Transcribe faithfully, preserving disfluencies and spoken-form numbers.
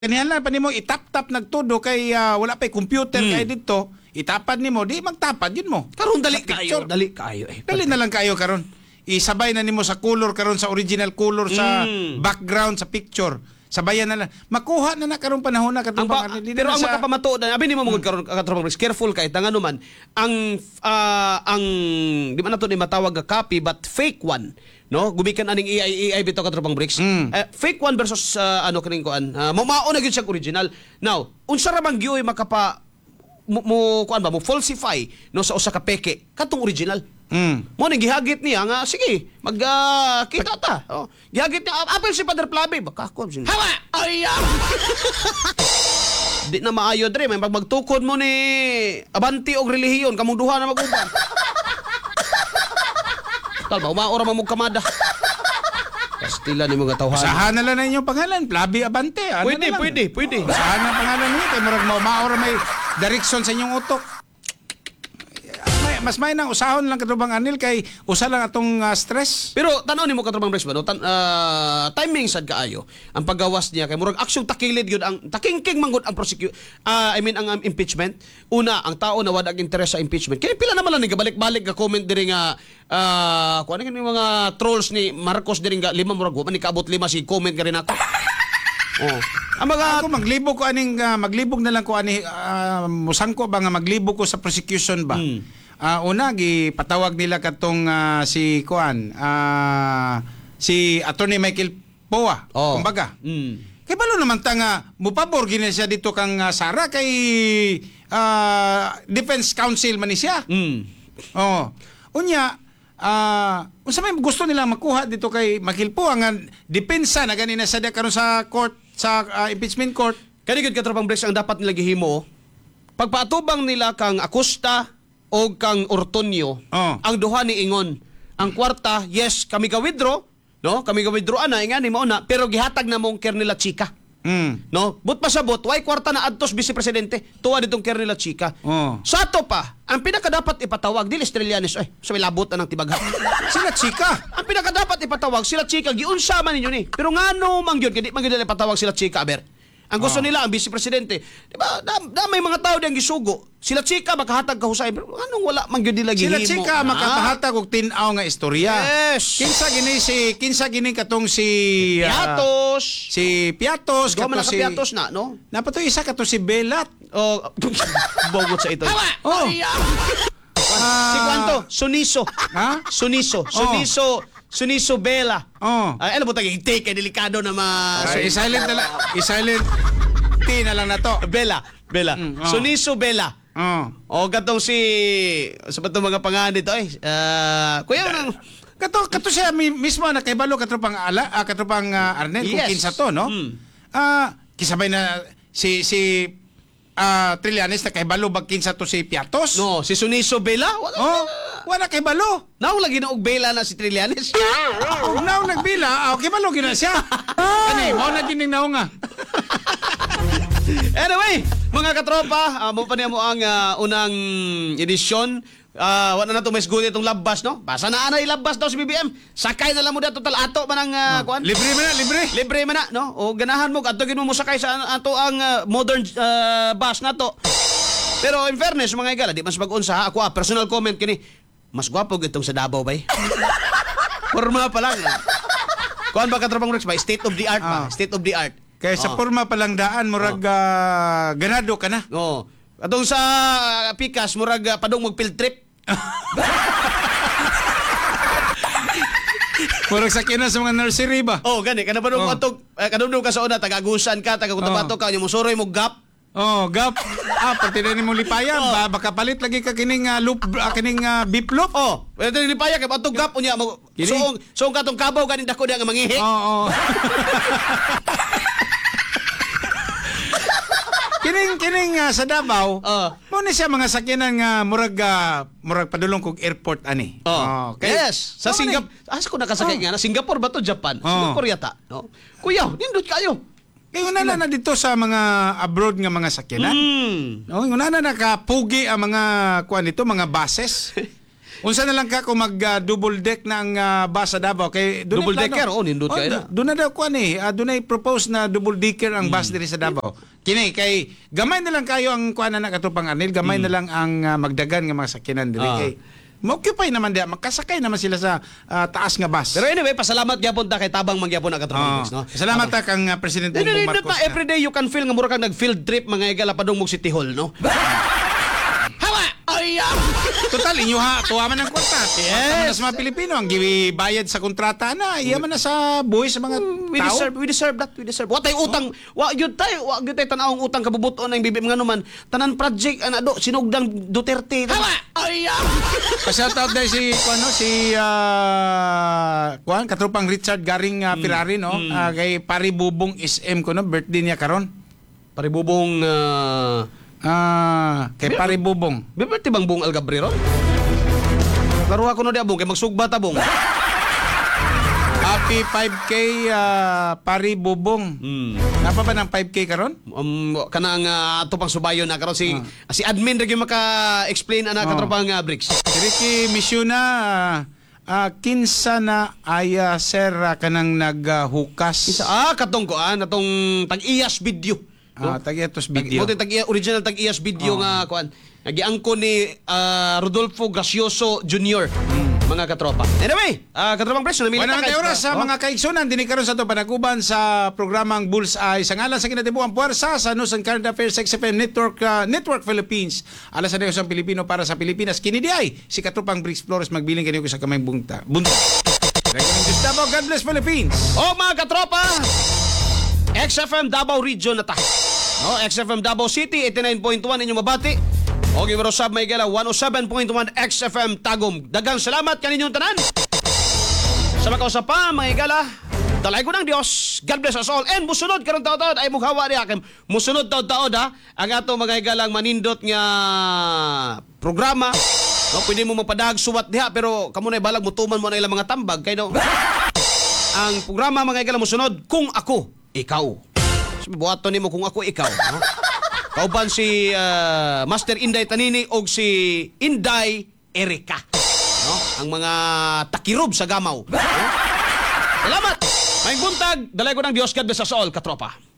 Kanihan pa nimo itap-tap nagtudo kay uh, wala pa'y computer Hmm. kay dito, itapad nimo di magtapad yun mo. Karon dali Sa kayo, picture. dali kayo eh. Dali na lang kayo karon. Isabay na nimo sa color karon sa original color sa Mm. background sa picture. Sabayan na lang. Makuha na na karon panahon na Ang katong ba, pang- di pero na ang sa- makapamato na abi nimo mangud karon katropang Bricks, careful kay tanga man ang ah, ang di man nato ni matawag nga copy but fake one, no, gumikan aning A I A I bitaw katropang Bricks. Mm. Eh, fake one versus ah, ano kaning kuan, uh, mao na gyud siya original. Now unsa ra bang gyoy makapa mo, mo kuan ba mo falsify no sa usa ka peke katong original. Mm. Mo ni gihagit niya nga sige mag ah, kita ta. Oh, gihagit niya apel si Father Plabe baka ako. Hawa. Ay. ah. Di na maayo dre may pag magtukod mo ni Abanti og relihiyon kamong duha na maguban. Tal ba umaora man mo kamada. Kastila ni mga tawhan. Basahan na lang na inyong pangalan, Plabi Abante. Ano na Pwede, lang. pwede, pwede. Basahan ang pangalan niyo kay murag mo maora may direction sa inyong utok. May, mas may nang usahon lang katubang anil kay usa lang atong uh, stress. Pero tanaw nimo katrabang Brexman, no? Tan, ah, timing sad kaayo ang paggawas niya kay murag aksyon takilid gyud ang takingking manggod ang prosecute ah, I mean ang um, impeachment. Una, ang tao na wadag interest sa impeachment. Kaya pila naman lang ni balik-balik nga comment diri nga ah, kuan ni mga trolls ni Marcos diri nga lima murag wa man ni kaabot lima si comment ka rin ako. Oh. Ang mga Ako maglibog ko aning uh, maglibog na lang ko ani uh, musangko ba nga maglibog ko sa prosecution ba. Hmm. Ah, una gipatawag nila katong ah, si Kuan ah, si Attorney Michael Poa Oh. kumbaga. Mm. Kay balo naman ta nga mupabor gini siya dito kang ah, Sara kay ah, Defense Council man ni siya. Mm. Oh. Unya ah unsa may gusto nila makuha dito kay Michael Poa nga depensa na ganina sa karon sa court sa ah, impeachment court. Kani gud katrapang Brexit ang dapat nila gihimo pagpaatubang nila kang Acosta o kang Ortonio, Oh. ang duha ni ingon. Ang kwarta, yes, kami ka-withdraw, no? Kami ka-withdraw ana ingani mao na, pero gihatag na mong Kernela Chica. Mm. No? But pasabot, why kwarta na adtos Vice Presidente? Tuwa ditong Kernela Chica. Oh. Sa ato pa, ang pinaka dapat ipatawag dili Australianis, ay, sa may labot na ng tibagha. Sila chika. Ang pinaka dapat ipatawag sila Chica, giunsa man ninyo ni. Pero ngano man gyud, kadi man gyud nila ipatawag sila Chica, aber. Ang gusto Oh. nila ang Vice Presidente. Di ba? Da, da may mga tao diyang gisugo. Sila Chica makahatag kahusay. Pero anong wala man gyud nila Sila gihimo? chika Ah. makapahatag og tin-aw nga istorya. Yes. Kinsa gini si kinsa gini katong si ah, Piatos. si Piatos Gawa man kato na si Piatos na, no? Napato isa kato si Belat. Oh, bogot sa ito. Oh. Si Ah, Kwanto? Suniso. Ha? Suniso. Suniso. Suniso Bella. Oh. Ay, alam mo tayo, take kay delikado na ma... Ah, i-silent na lang. I-silent. T na lang na to. Bella. Bella. Mm, oh. Suniso Bella. Oh. O gatong si... Sa ba itong mga pangalan dito eh? Ah, kuya, nang... Kato kato siya mi- mismo na kay balo katropang ala ah, katropang ah, Arnel kung Yes. kinsa to no. Mm. Ah, kisabay na si si ah Trillanes na kay balo bag kinsa to si Piatos. No, si Suniso Bella? Wala. Oh, wala kay balo. Naong lagi na og Bella na si Trillanes. Oh, now nagbila, ah, okay balo gina siya. Ani, mo na gining naong nga. Anyway, mga katropa, uh, mo pa niya mo ang ah, unang edisyon. Ah, wala na to mas good itong labas, no? Basa na ana ilabas daw si B B M. Sakay na lang mo daw total ato man ang ah, kuan. Libre man na, libre. Libre man na, no? O ganahan mo adto gid mo mo sakay sa ato ang ah, modern ah, bus na to. Pero in fairness mga igala, di mas bag-on sa ako ah, personal comment kini. Mas gwapo gitong sa Davao bay. Forma pa lang. Kuan ba katropang Rex ba? State of the art ba? Ah. State of the art. Kaya sa Oh. porma palang daan murag ah, ganado ka na. Oo. Atong sa uh, Pikas, murag uh, padong mag field trip. Murag sa kina sa mga nursery ba? Oh, gani kana padong Oh. atog uh, kadumdum ka sa una tagagusan ka, tagakuntabato ka, nya mo suroy mo gap. Oh, gap. Ah, pati na ni mo lipayan, Oh. ba baka palit lagi ka kining ah, loop ah, kining ah, beep loop. Oh, pwede ni paya kay atog gap unya mo. Kini? Suong suong katong kabaw ganin dako diya nga mangihi. Oo. Oh, kining kining ah, sa Davao, Oh. mo ni siya mga sakyanan nga murag ah, murag padulong kog airport ani. Oh, kay- yes. Sa Mo ni- Singapore, asa ko nakasakay Oh. nga na Singapore ba to Japan? Oh. Singapore yata, no? Kuya, nindot kayo. Kay una na na dito sa mga abroad nga mga sakyanan. Mm. Oh, una na nakapugi ang mga kuan dito, mga buses. Unsa na lang ka kung mag uh, double deck ng uh, bus sa Davao kay dunay Double plano. decker, oh, nindot kayo na. Doon na daw kuan eh. Uh, doon ay propose na double decker ang bus diri sa Davao. Kini kay gamay na lang kayo ang kuan na katupang Arnel, gamay na lang ang uh, magdagan nga mga sakyanan diri Ah. kay ma-occupy naman diya, makasakay naman sila sa uh, taas nga bus. Pero anyway, pasalamat gyapon ta kay tabang mangyapon na katropang Oh, Bricks, no? salamat ta kang uh, President Dili Bongbong dili Marcos. na everyday you can feel nga mura kang nag-field trip mga igala padung mong City Hall, no? Hawa! Ay! Total inyo ha, tuwa man ang kwarta. Yes. Sa mga Pilipino ang gibayad sa kontrata na, iya man na sa buhay sa mga We tao. deserve, we deserve that. We deserve. Wa tay utang, wa gyud tay, wa gyud tay tanawong utang kabubuton ang bibi mga numan. Tanan project ana do sinugdang Duterte. Hawa! Ay! Pa-shout out dahil si ano si uh, kuan katropang Richard Garing uh, Ferrari no. Ah, kay Pari Bubong S M ko no, birthday niya karon. Paribubong uh, Ah, kay Pari Bubong. Biberte bang Bong Algabrero? Laro ako no di abong kay magsugba ta bong. Happy five K uh, Pari Bubong. Hmm. Napa ba ng five K karon? Um, kanang uh, ato pang subayon na karon si si admin ra gyud maka-explain ana Oh. katropang uh, Bricks. Ricky Misyuna uh, kinsa na aya sir uh, kanang naghukas. Isa ah katong ko ah natong tag-iyas video. Ah, tagiatos video. Mo tag original tag-iyas video nga kuan. Nagiangko ni ah, Rodolfo Gracioso Junior Mga katropa. Anyway, ah katropang Bricks namili Wala na oras sa mga kaigsunan dinhi karon sa to panaguban sa programang Bullseye sa ngalan sa kinatibuang puwersa sa News and Current Affairs X F M Network uh, Network Philippines. Alas sa ang Pilipino para sa Pilipinas. Kini di ay si katropang Bricks Flores magbiling kaniyo sa kamay bunta. Bunta. Gustavo, God bless Philippines. O mga katropa, X F M Davao Region na ta. No, X F M Davao City eighty-nine point one inyong mabati. O Gibrosab may gala one oh seven point one X F M Tagum. Dagang salamat kaninyong tanan. Sa makausa pa mga igala, dalay ko ng Dios. God bless us all. And musunod karon taod-taod ay mughawa di akim. Musunod taod-taod ha. Ang ato mga igalang manindot nga programa. No, pwede mo mapadag suwat diha pero kamo na balag mutuman mo na ilang mga tambag kay no. Ang programa mga igalang musunod kung ako ikaw. So, buhaton nimo kung ako ikaw, no? Kauban si uh, Master Inday Tanini og si Inday Erika, no? Ang mga takirob sa gamaw. No? Salamat. May buntag, dalay ko ng Dios, God bless us all, katropa.